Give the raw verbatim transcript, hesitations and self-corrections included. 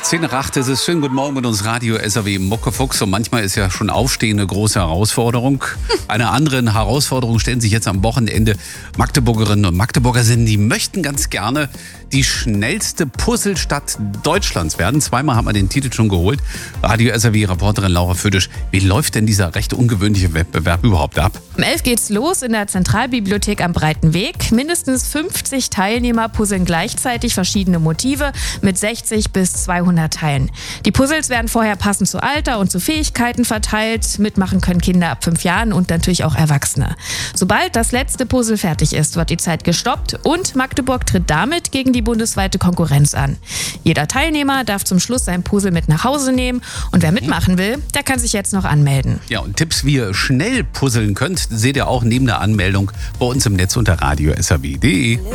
zehn nach acht ist es. Schönen guten Morgen mit uns Radio S R W Muckefuchs. Und manchmal ist ja schon Aufstehen eine große Herausforderung. Eine andere Herausforderung stellen sich jetzt am Wochenende Magdeburgerinnen und Magdeburger sind. Die möchten ganz gerne die schnellste Puzzlestadt Deutschlands werden. Zweimal hat man den Titel schon geholt. Radio S R W-Reporterin Laura Födisch. Wie läuft denn dieser recht ungewöhnliche Wettbewerb überhaupt ab? Um elf geht's los in der Zentralbibliothek am Breiten Weg. Mindestens fünfzig Teilnehmer puzzeln gleichzeitig verschiedene Motive mit sechzig bis zweihundert Teilen. Die Puzzles werden vorher passend zu Alter und zu Fähigkeiten verteilt. Mitmachen können Kinder ab fünf Jahren und natürlich auch Erwachsene. Sobald das letzte Puzzle fertig ist, wird die Zeit gestoppt und Magdeburg tritt damit gegen die bundesweite Konkurrenz an. Jeder Teilnehmer darf zum Schluss sein Puzzle mit nach Hause nehmen und wer mitmachen will, der kann sich jetzt noch anmelden. Ja, und Tipps, wie ihr schnell puzzeln könnt, seht ihr auch neben der Anmeldung bei uns im Netz unter radio s r w punkt d e.